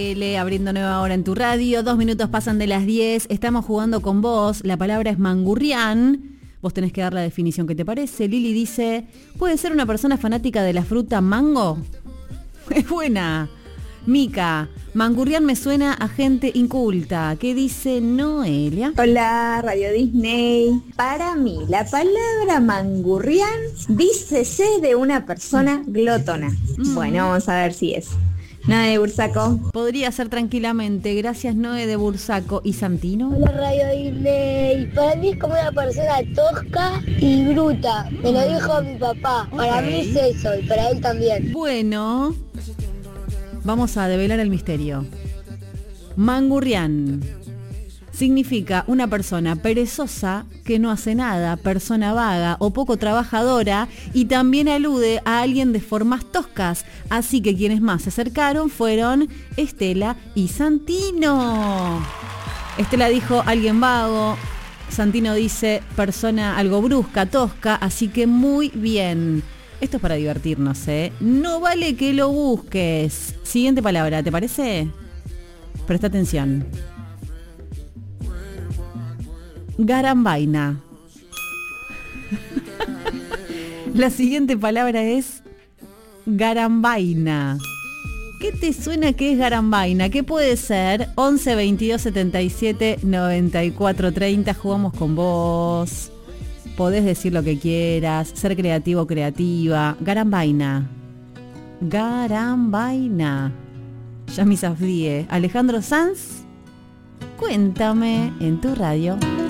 Abriendo nueva hora en tu radio, 2 minutos pasan de las 10, estamos jugando con vos, la palabra es mangurrián, vos tenés que dar la definición que te parece. Lili dice, ¿puede ser una persona fanática de la fruta mango? Es buena. Mica, mangurrián me suena a gente inculta. ¿Qué dice Noelia? Hola, Radio Disney. Para mí, la palabra mangurrián dícese de una persona glotona. Bueno, vamos a ver si es. Noé de Bursaco. Podría ser tranquilamente. Gracias, Noé de Bursaco. ¿Y Santino? Hola, Radio Disney. Para mí es como una persona tosca y bruta. Me lo dijo mi papá. Para mí es eso y para él también. Bueno, vamos a develar el misterio. Mangurrián significa una persona perezosa que no hace nada, persona vaga o poco trabajadora, y también alude a alguien de formas toscas. Así que quienes más se acercaron fueron Estela y Santino. Estela dijo alguien vago, Santino dice persona algo brusca, tosca, así que muy bien. Esto es para divertirnos, ¿eh? No vale que lo busques. Siguiente palabra, ¿te parece? Presta atención. Garambaina. La siguiente palabra es garambaina. ¿Qué te suena que es garambaina? ¿Qué puede ser? 11 22 77 94 30. Jugamos con vos. Podés decir lo que quieras, ser creativo o creativa. Garambaina. Garambaina. Yami Safdie. Alejandro Sanz. Cuéntame en tu radio.